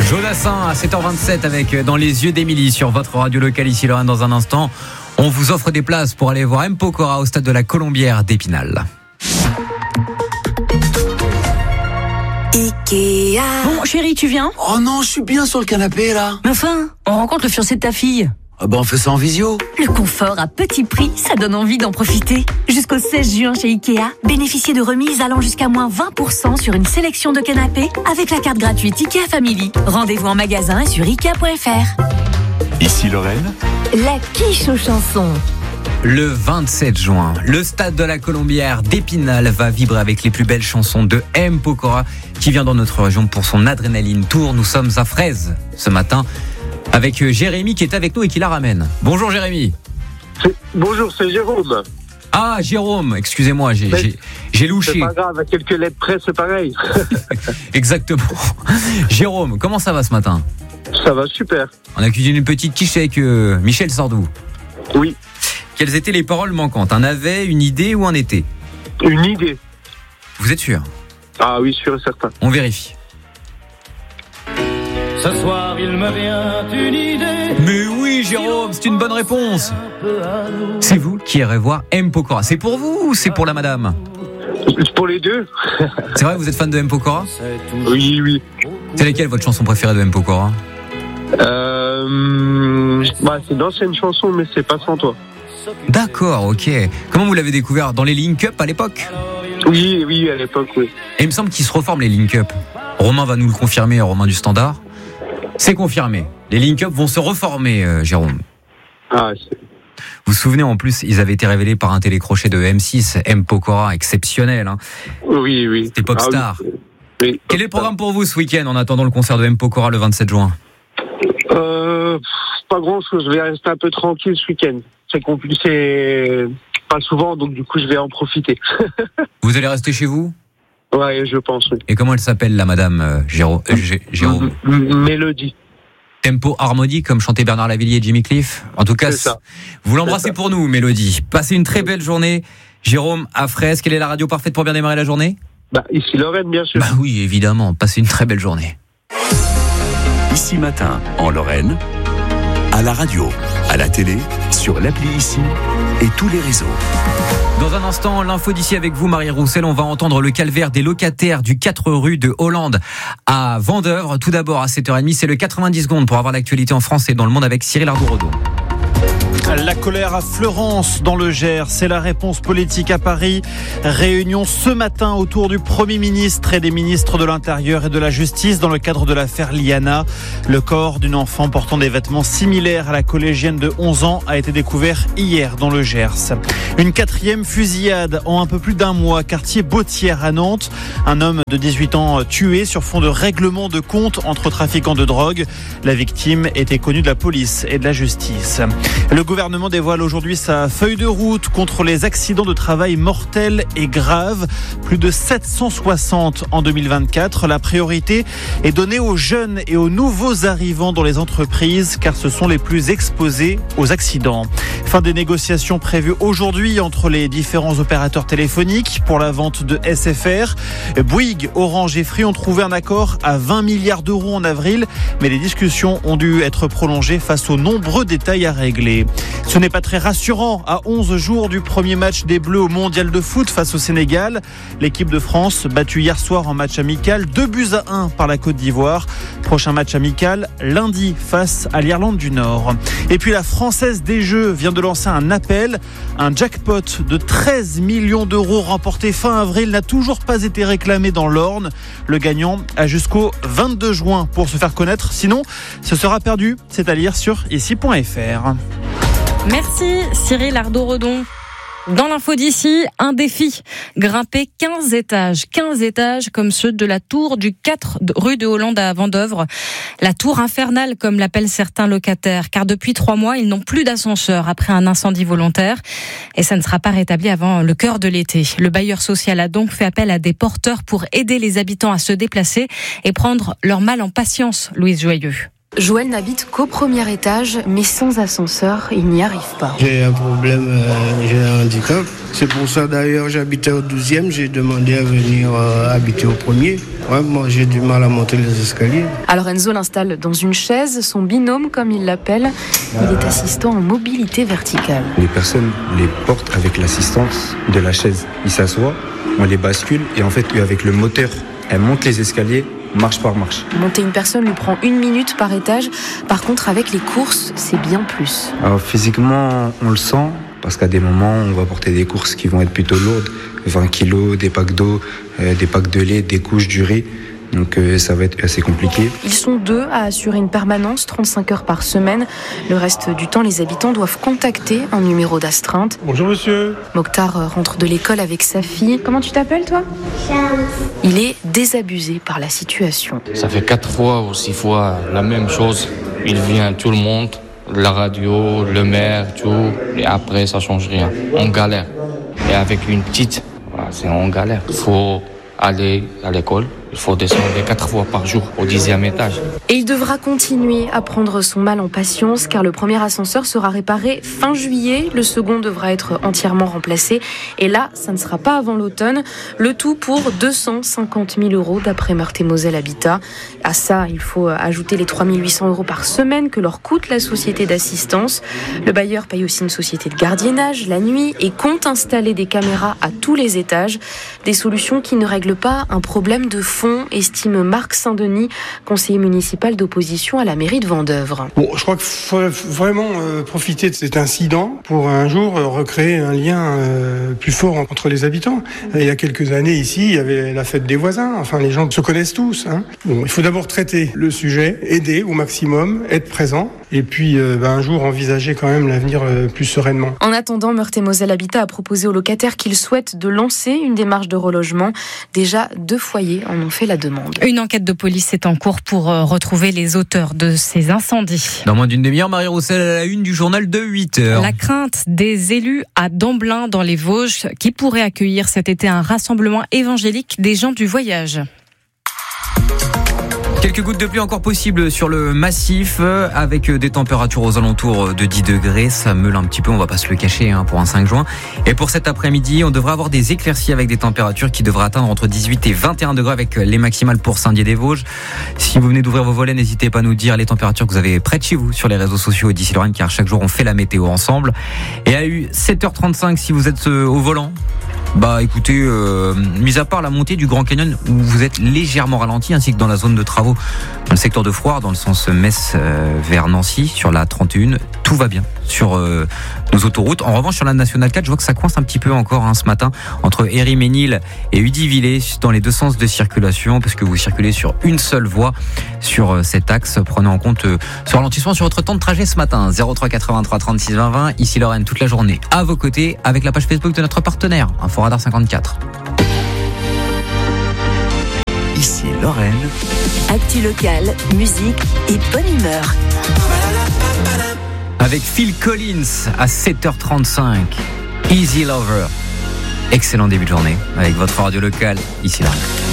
Jodassin à 7h27 avec Dans les yeux d'Émilie sur votre radio locale ici Lorraine. Dans un instant, on vous offre des places pour aller voir M. Pokora au stade de la Colombière d'Épinal. Ikea. Bon, chérie, tu viens ? Oh non, je suis bien sur le canapé là. Mais enfin, on rencontre le fiancé de ta fille. Ah bah on fait ça en visio. Le confort à petit prix, ça donne envie d'en profiter. Jusqu'au 16 juin chez Ikea, bénéficiez de remises allant jusqu'à moins 20% sur une sélection de canapés avec la carte gratuite Ikea Family. Rendez-vous en magasin et sur Ikea.fr. Ici Lorraine. La quiche aux chansons. Le 27 juin, le stade de la Colombière d'Épinal va vibrer avec les plus belles chansons de M. Pokora qui vient dans notre région pour son Adrénaline Tour. Nous sommes à Fraise ce matin avec Jérémy qui est avec nous et qui la ramène. Bonjour Jérémy. Bonjour, c'est Jérôme. Ah Jérôme, excusez-moi, j'ai louché. C'est pas grave, à quelques lettres près, c'est pareil. Exactement. Jérôme, comment ça va ce matin ? Ça va super. On a cuisiné une petite quiche avec Michel Sardou. Oui. Quelles étaient les paroles manquantes ? Un avait, une idée ou un été ? Une idée. Vous êtes sûr ? Ah oui, sûr et certain. On vérifie. Ce soir, il me vient une idée. Mais oui, Jérôme, c'est une bonne réponse. C'est vous qui irez voir M. Pokora. C'est pour vous ou c'est pour la madame ? C'est pour les deux. C'est vrai, vous êtes fan de M. Pokora ? Oui, oui. C'est laquelle votre chanson préférée de M. Pokora ? C'est une ancienne chanson, mais c'est pas sans toi. D'accord, ok. Comment vous l'avez découvert ? Dans les Link-Up à l'époque ? Oui, à l'époque, oui. Et il me semble qu'ils se reforment les Link-Up. Romain va nous le confirmer, Romain du Standard. C'est confirmé. Les Link-Up vont se reformer, Jérôme. Ah, vous vous souvenez, en plus, ils avaient été révélés par un télécrochet de M6, M. Pokora, exceptionnel. Hein. Oui. C'était Popstar. Oui. Quel est le programme pour vous ce week-end en attendant le concert de M. Pokora le 27 juin ? Pas grand-chose. Je vais rester un peu tranquille ce week-end. C'est compliqué, pas souvent, donc du coup, je vais en profiter. Vous allez rester chez vous ? Ouais, je pense, oui. Et comment elle s'appelle, la madame Jérôme ? Mélodie. Tempo Harmonie, comme chantait Bernard Lavillier et Jimmy Cliff. En tout cas, vous l'embrassez pour nous, Mélodie. Passez une très belle journée. Jérôme, à Fraise, quelle est la radio parfaite pour bien démarrer la journée ? Ici Lorraine, bien sûr. Oui, évidemment. Passez une très belle journée. Ici Matin, en Lorraine, à la radio, à la télé, sur l'appli Ici et tous les réseaux. Dans un instant, l'info d'ici avec vous, Marie Roussel. On va entendre le calvaire des locataires du 4 rue de Hollande à Vendeuvre. Tout d'abord, à 7h30, c'est le 90 secondes pour avoir l'actualité en France et dans le monde avec Cyril Ardour-Redon. La colère à Fleurance dans le Gers, c'est la réponse politique à Paris. Réunion ce matin autour du Premier ministre et des ministres de l'Intérieur et de la Justice dans le cadre de l'affaire Liana. Le corps d'une enfant portant des vêtements similaires à la collégienne de 11 ans a été découvert hier dans le Gers. Une 4e fusillade en un peu plus d'un mois, quartier Bautière à Nantes. Un homme de 18 ans tué sur fond de règlement de compte entre trafiquants de drogue. La victime était connue de la police et de la justice. Le gouvernement dévoile aujourd'hui sa feuille de route contre les accidents de travail mortels et graves. Plus de 760 en 2024. La priorité est donnée aux jeunes et aux nouveaux arrivants dans les entreprises car ce sont les plus exposés aux accidents. Fin des négociations prévues aujourd'hui entre les différents opérateurs téléphoniques pour la vente de SFR. Bouygues, Orange et Free ont trouvé un accord à 20 milliards d'euros en avril, mais les discussions ont dû être prolongées face aux nombreux détails à régler. Ce n'est pas très rassurant à 11 jours du premier match des Bleus au Mondial de foot face au Sénégal. L'équipe de France battue hier soir en match amical 2-1 par la Côte d'Ivoire. Prochain match amical lundi face à l'Irlande du Nord. Et puis la Française des Jeux vient de lancer un appel. Un jackpot de 13 millions d'euros remporté fin avril n'a toujours pas été réclamé dans l'Orne. Le gagnant a jusqu'au 22 juin pour se faire connaître. Sinon, ce sera perdu. C'est à lire sur ici.fr. Merci Cyril Ardour-Redon. Dans l'info d'ici, un défi. Grimper 15 étages comme ceux de la tour du 4 rue de Hollande à Vendeuvre. La tour infernale, comme l'appellent certains locataires, car depuis 3 mois, ils n'ont plus d'ascenseur après un incendie volontaire. Et ça ne sera pas rétabli avant le cœur de l'été. Le bailleur social a donc fait appel à des porteurs pour aider les habitants à se déplacer et prendre leur mal en patience, Louise Joyeux. Joël n'habite qu'au premier étage, mais sans ascenseur, il n'y arrive pas. J'ai un problème, j'ai un handicap. C'est pour ça d'ailleurs j'habitais au 12e, j'ai demandé à venir habiter au premier. Ouais, moi j'ai du mal à monter les escaliers. Alors Enzo l'installe dans une chaise, son binôme comme il l'appelle. Il est assistant en mobilité verticale. Les personnes les portent avec l'assistance de la chaise. Ils s'assoient, on les bascule et en fait avec le moteur, elles montent les escaliers marche par marche. Monter une personne lui prend 1 minute par étage. Par contre avec les courses, c'est bien plus. Alors physiquement on le sent. Parce qu'à des moments, on va porter des courses qui vont être plutôt lourdes, 20 kilos, des packs d'eau, des packs de lait, des couches, du riz. Donc ça va être assez compliqué. Ils sont 2 à assurer une permanence, 35 heures par semaine. Le reste du temps, les habitants doivent contacter un numéro d'astreinte. Bonjour monsieur. Mokhtar rentre de l'école avec sa fille. Comment tu t'appelles toi ? Charles. Il est désabusé par la situation. Ça fait 4 fois ou 6 fois la même chose. Il vient tout le monde. La radio, le maire, tout, et après ça change rien. On galère. Et avec une petite, on galère. Il faut aller à l'école, il faut descendre 4 fois par jour au 10e étage. Et il devra continuer à prendre son mal en patience car le premier ascenseur sera réparé fin juillet, le second devra être entièrement remplacé et là, ça ne sera pas avant l'automne. Le tout pour 250 000 € d'après Meurthe-et-Moselle Habitat. À ça, il faut ajouter les 3 800 € par semaine que leur coûte la société d'assistance. Le bailleur paye aussi une société de gardiennage la nuit et compte installer des caméras à tous les étages. Des solutions qui ne règlent pas un problème de fond, estime Marc Saint-Denis, conseiller municipal d'opposition à la mairie de Vendeuvre. Bon, je crois qu'il faut vraiment profiter de cet incident pour un jour recréer un lien plus fort entre les habitants. Il y a quelques années ici, il y avait la fête des voisins. Enfin, les gens se connaissent tous. Bon, il faut d'abord traiter le sujet, aider au maximum, être présent, et puis un jour envisager quand même l'avenir plus sereinement. En attendant, Meurthe-et-Moselle Habitat a proposé aux locataires qu'ils souhaitent de lancer une démarche de relogement. Déjà 2 foyers en ont fait la demande. Une enquête de police est en cours pour retrouver les auteurs de ces incendies. Dans moins d'une demi-heure, Marie Roussel à la une du journal de 8h. La crainte des élus à Damblin dans les Vosges qui pourraient accueillir cet été un rassemblement évangélique des gens du voyage. Quelques gouttes de pluie encore possibles sur le massif avec des températures aux alentours de 10 degrés. Ça meule un petit peu, on va pas se le cacher pour un 5 juin. Et pour cet après-midi, on devrait avoir des éclaircies avec des températures qui devraient atteindre entre 18 et 21 degrés avec les maximales pour Saint-Dié-des-Vosges. Si vous venez d'ouvrir vos volets, n'hésitez pas à nous dire les températures que vous avez près de chez vous sur les réseaux sociaux d'ici Lorraine, car chaque jour on fait la météo ensemble. Et à 7h35 si vous êtes au volant. Écoutez, mis à part la montée du Grand Canyon où vous êtes légèrement ralenti, ainsi que dans la zone de travaux dans le secteur de Froire, dans le sens Metz vers Nancy, sur la 31, tout va bien sur nos autoroutes. En revanche, sur la Nationale 4, je vois que ça coince un petit peu encore ce matin entre Héry-Ménil et Udivillers dans les 2 sens de circulation, parce que vous circulez sur une seule voie sur cet axe. Prenez en compte ce ralentissement sur votre temps de trajet ce matin. 03 83 36 20 20. Ici Lorraine, toute la journée à vos côtés avec la page Facebook de notre partenaire Inforadar 54. Ici Lorraine. Actu locale, musique et bonne humeur. Avec Phil Collins à 7h35. Easy Lover. Excellent début de journée avec votre radio locale ici Lorraine.